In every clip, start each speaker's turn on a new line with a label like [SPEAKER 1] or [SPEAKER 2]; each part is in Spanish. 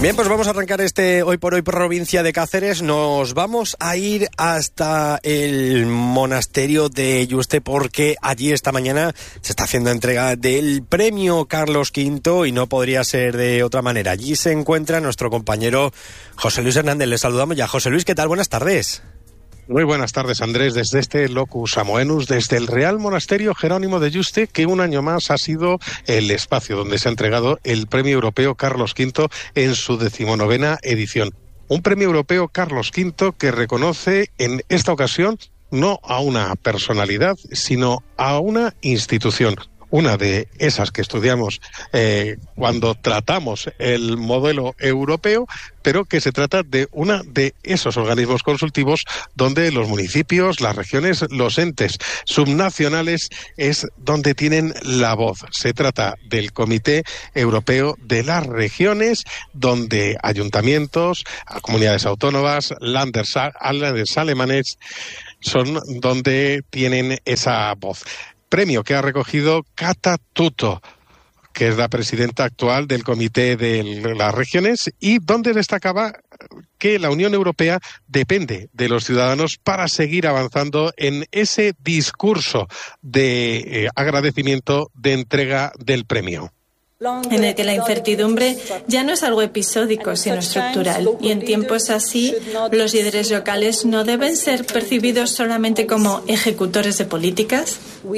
[SPEAKER 1] Bien, pues vamos a arrancar Hoy por Hoy provincia de Cáceres. Nos vamos a ir hasta el monasterio de Yuste porque allí esta mañana se está haciendo entrega del premio Carlos V y no podría ser de otra manera. Allí se encuentra nuestro compañero José Luis Hernández. Le saludamos ya. José Luis, ¿qué tal? Buenas tardes.
[SPEAKER 2] Muy buenas tardes, Andrés, desde este Locus Amoenus, desde el Real Monasterio Jerónimo de Yuste, que un año más ha sido el espacio donde se ha entregado el Premio Europeo Carlos V en su 19ª edición. Un Premio Europeo Carlos V que reconoce en esta ocasión no a una personalidad, sino a una institución. Una de esas que estudiamos cuando tratamos el modelo europeo, pero que se trata de una de esos organismos consultivos donde los municipios, las regiones, los entes subnacionales es donde tienen la voz. Se trata del Comité Europeo de las Regiones, donde ayuntamientos, comunidades autónomas, Länders alemanes son donde tienen esa voz. Premio que ha recogido Kata Tutto, que es la presidenta actual del Comité de las Regiones, y donde destacaba que la Unión Europea depende de los ciudadanos para seguir avanzando en ese discurso de agradecimiento de entrega del premio.
[SPEAKER 3] En el que la incertidumbre ya no es algo episódico, sino estructural. Y en tiempos así, los líderes locales no deben ser percibidos solamente como ejecutores de políticas,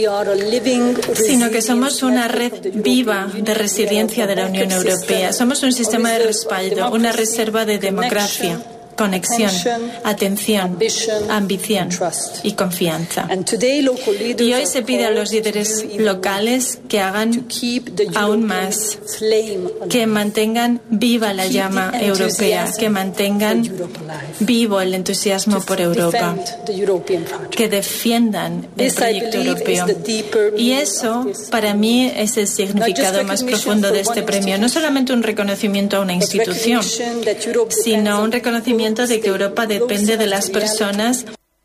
[SPEAKER 3] sino que somos una red viva de resiliencia de la Unión Europea. Somos un sistema de respaldo, una reserva de democracia, conexión, atención, ambición y confianza. Y hoy se pide a los líderes locales que hagan aún más, que mantengan viva la llama europea, que mantengan vivo el entusiasmo por Europa, que defiendan el proyecto europeo. Y eso, para mí, es el significado más profundo de este premio. No solamente un reconocimiento a una institución, sino un reconocimiento de que Europa depende de las personas.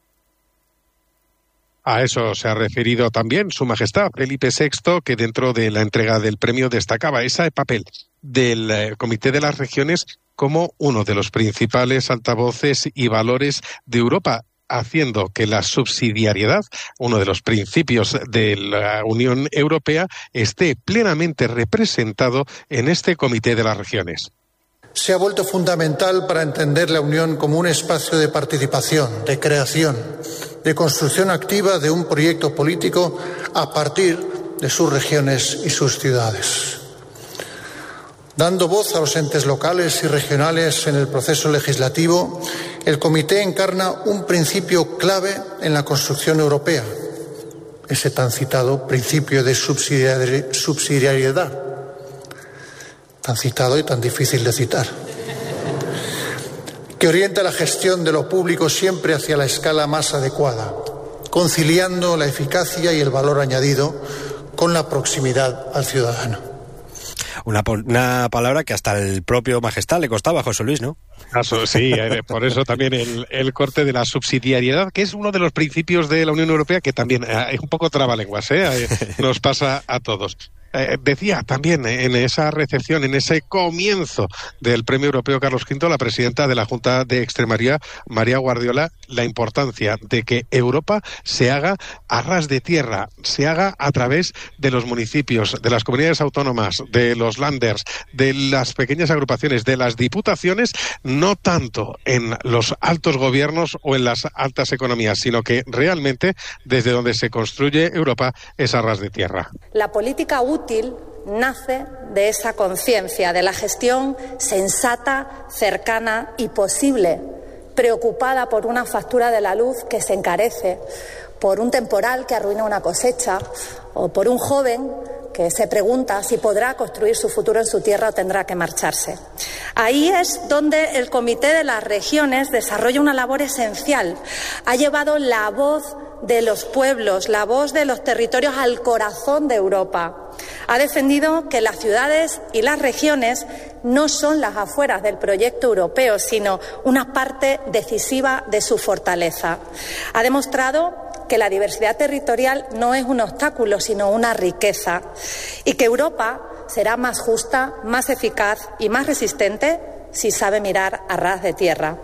[SPEAKER 2] A eso se ha referido también Su Majestad Felipe VI, que dentro de la entrega del premio destacaba ese papel del Comité de las Regiones como uno de los principales altavoces y valores de Europa, haciendo que la subsidiariedad, uno de los principios de la Unión Europea, esté plenamente representado en este Comité de las Regiones.
[SPEAKER 4] Se ha vuelto fundamental para entender la Unión como un espacio de participación, de creación, de construcción activa de un proyecto político a partir de sus regiones y sus ciudades. Dando voz a los entes locales y regionales en el proceso legislativo, el Comité encarna un principio clave en la construcción europea, ese tan citado principio de subsidiariedad, tan citado y tan difícil de citar, que orienta la gestión de lo público siempre hacia la escala más adecuada, conciliando la eficacia y el valor añadido con la proximidad al ciudadano.
[SPEAKER 1] Una palabra que hasta el propio Majestad le costaba a José Luis, ¿no?
[SPEAKER 2] Sí, por eso también el corte de la subsidiariedad, que es uno de los principios de la Unión Europea que también es un poco trabalenguas, nos pasa a todos. Decía también en esa recepción, en ese comienzo del Premio Europeo Carlos V, la presidenta de la Junta de Extremadura, María Guardiola, la importancia de que Europa se haga a ras de tierra, se haga a través de los municipios, de las comunidades autónomas, de los Länders, de las pequeñas agrupaciones, de las diputaciones, no tanto en los altos gobiernos o en las altas economías, sino que realmente desde donde se construye Europa es a ras de tierra.
[SPEAKER 5] La política útil nace de esa conciencia, de la gestión sensata, cercana y posible, preocupada por una factura de la luz que se encarece, por un temporal que arruina una cosecha o por un joven que se pregunta si podrá construir su futuro en su tierra o tendrá que marcharse. Ahí es donde el Comité de las Regiones desarrolla una labor esencial. Ha llevado la voz de los pueblos, la voz de los territorios al corazón de Europa. Ha defendido que las ciudades y las regiones no son las afueras del proyecto europeo, sino una parte decisiva de su fortaleza. Ha demostrado que la diversidad territorial no es un obstáculo, sino una riqueza, y que Europa será más justa, más eficaz y más resistente si sabe mirar a ras de tierra.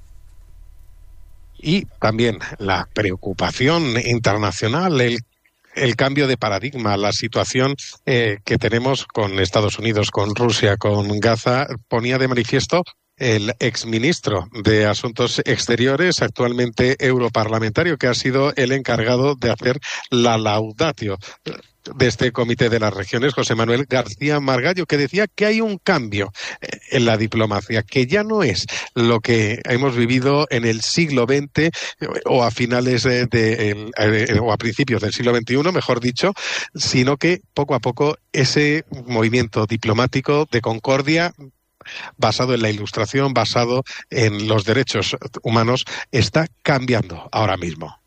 [SPEAKER 2] Y también la preocupación internacional, el cambio de paradigma, la situación que tenemos con Estados Unidos, con Rusia, con Gaza, ponía de manifiesto el exministro de Asuntos Exteriores, actualmente europarlamentario, que ha sido el encargado de hacer la laudatio de este Comité de las Regiones, José Manuel García Margallo, que decía que hay un cambio en la diplomacia, que ya no es lo que hemos vivido en el siglo XX o a finales o a principios del siglo XXI, mejor dicho, sino que poco a poco ese movimiento diplomático de concordia basado en la Ilustración, basado en los derechos humanos, está cambiando ahora mismo.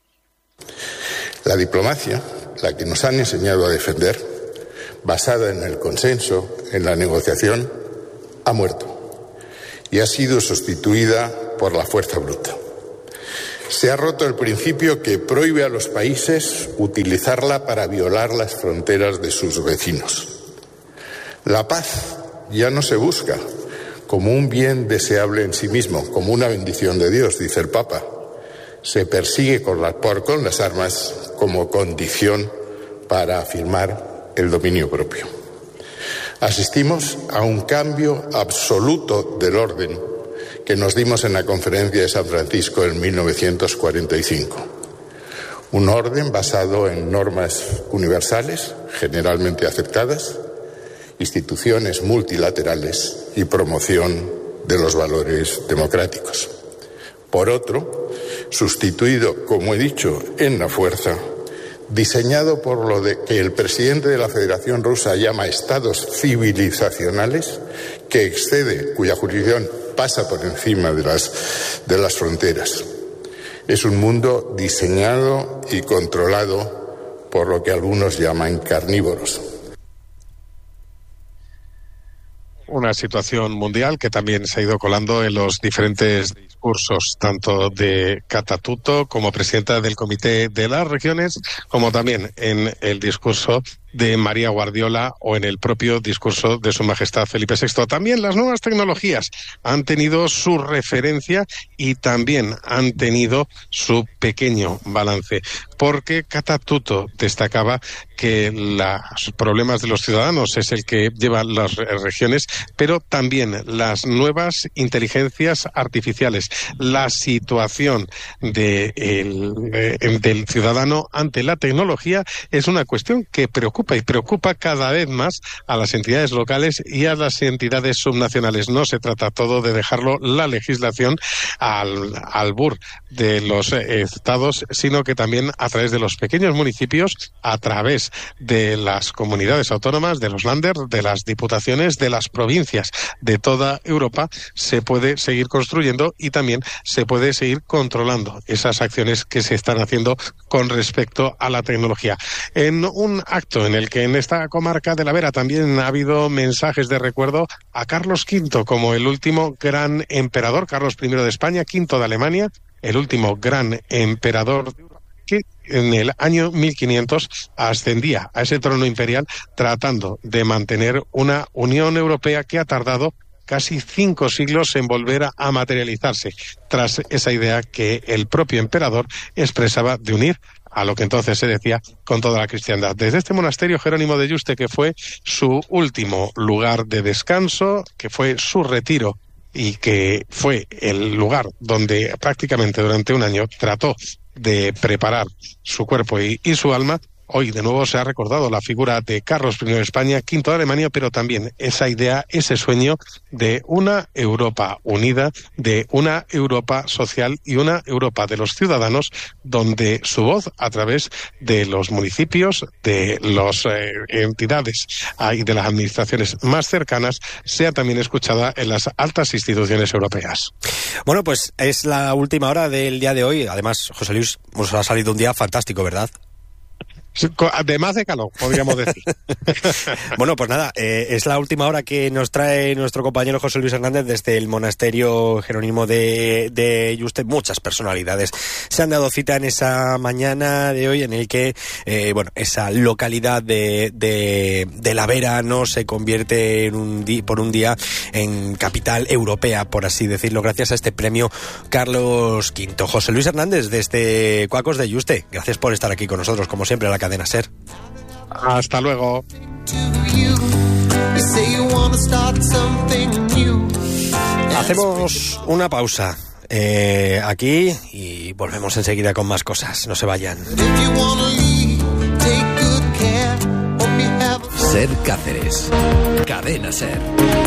[SPEAKER 6] La diplomacia, la que nos han enseñado a defender, basada en el consenso, en la negociación, ha muerto y ha sido sustituida por la fuerza bruta. Se ha roto el principio que prohíbe a los países utilizarla para violar las fronteras de sus vecinos. La paz ya no se busca como un bien deseable en sí mismo, como una bendición de Dios, dice el Papa. Se persigue con las armas como condición para afirmar el dominio propio. Asistimos a un cambio absoluto del orden que nos dimos en la Conferencia de San Francisco en 1945. Un orden basado en normas universales, generalmente aceptadas, instituciones multilaterales y promoción de los valores democráticos. Por otro, sustituido, como he dicho, en la fuerza, diseñado por lo que el presidente de la Federación Rusa llama estados civilizacionales, que excede, cuya jurisdicción pasa por encima de las fronteras. Es un mundo diseñado y controlado por lo que algunos llaman carnívoros.
[SPEAKER 2] Una situación mundial que también se ha ido colando en los diferentes discursos, tanto de Catatuto como presidenta del Comité de las Regiones, como también en el discurso de María Guardiola o en el propio discurso de Su Majestad Felipe VI. También las nuevas tecnologías han tenido su referencia y también han tenido su pequeño balance, porque Catatuto destacaba que los problemas de los ciudadanos es el que lleva las regiones, pero también las nuevas inteligencias artificiales, la situación del ciudadano ante la tecnología es una cuestión que preocupa cada vez más a las entidades locales y a las entidades subnacionales. No se trata todo de dejarlo la legislación al albur de los estados, sino que también a través de los pequeños municipios, a través de las comunidades autónomas, de los Länder, de las diputaciones, de las provincias de toda Europa, se puede seguir construyendo y también se puede seguir controlando esas acciones que se están haciendo con respecto a la tecnología. En un acto en el que en esta comarca de la Vera también ha habido mensajes de recuerdo a Carlos V como el último gran emperador, Carlos I de España, V de Alemania, el último gran emperador que en el año 1500 ascendía a ese trono imperial tratando de mantener una Unión Europea que ha tardado casi 5 siglos en volver a materializarse, tras esa idea que el propio emperador expresaba de unir a lo que entonces se decía con toda la cristiandad. Desde este monasterio Jerónimo de Yuste, que fue su último lugar de descanso, que fue su retiro y que fue el lugar donde prácticamente durante un año trató de preparar su cuerpo y su alma, hoy de nuevo se ha recordado la figura de Carlos I de España, V de Alemania, pero también esa idea, ese sueño de una Europa unida, de una Europa social y una Europa de los ciudadanos, donde su voz a través de los municipios, de las entidades y de las administraciones más cercanas, sea también escuchada en las altas instituciones europeas.
[SPEAKER 1] Bueno, pues es la última hora del día de hoy. Además, José Luis, nos ha salido un día fantástico, ¿verdad?
[SPEAKER 2] De más de calor, podríamos decir.
[SPEAKER 1] Bueno, pues nada, es la última hora que nos trae nuestro compañero José Luis Hernández desde el monasterio jerónimo de Yuste. Muchas personalidades se han dado cita en esa mañana de hoy en el que, esa localidad de La Vera no se convierte por un día en capital europea, por así decirlo, gracias a este premio Carlos V. José Luis Hernández desde Cuacos de Yuste, gracias por estar aquí con nosotros, como siempre, a la cadena SER.
[SPEAKER 2] Hasta luego.
[SPEAKER 1] Hacemos una pausa aquí y volvemos enseguida con más cosas. No se vayan.
[SPEAKER 7] SER Cáceres. Cadena SER.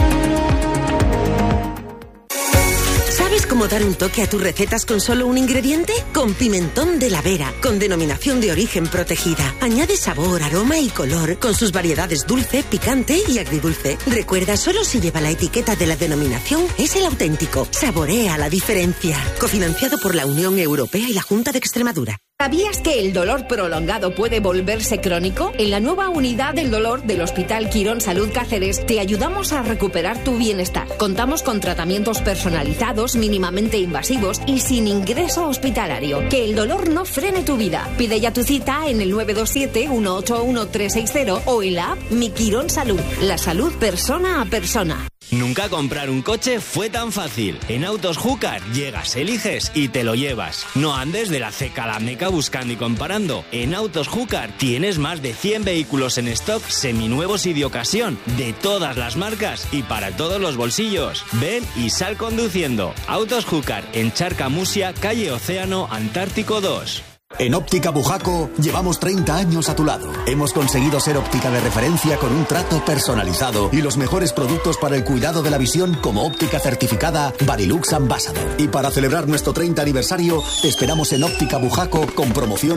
[SPEAKER 8] ¿Sabes cómo dar un toque a tus recetas con solo un ingrediente? Con pimentón de La Vera, con denominación de origen protegida. Añade sabor, aroma y color, con sus variedades dulce, picante y agridulce. Recuerda, solo si lleva la etiqueta de la denominación es el auténtico. Saborea la diferencia. Cofinanciado por la Unión Europea y la Junta de Extremadura.
[SPEAKER 9] ¿Sabías que el dolor prolongado puede volverse crónico? En la nueva unidad del dolor del Hospital Quirón Salud Cáceres te ayudamos a recuperar tu bienestar. Contamos con tratamientos personalizados, mínimamente invasivos y sin ingreso hospitalario. Que el dolor no frene tu vida. Pide ya tu cita en el 927-181-360 o en la app Mi Quirón Salud. La salud persona a persona.
[SPEAKER 10] Nunca comprar un coche fue tan fácil. En Autos Júcar llegas, eliges y te lo llevas. No andes de la ceca a la meca buscando y comparando. En Autos Júcar tienes más de 100 vehículos en stock, seminuevos y de ocasión, de todas las marcas y para todos los bolsillos. Ven y sal conduciendo. Autos Júcar, en Charca Musia, calle Océano, Antártico 2.
[SPEAKER 11] En Óptica Bujaco llevamos 30 años a tu lado. Hemos conseguido ser óptica de referencia con un trato personalizado y los mejores productos para el cuidado de la visión como óptica certificada Varilux Ambassador. Y para celebrar nuestro 30 aniversario, te esperamos en Óptica Bujaco con promoción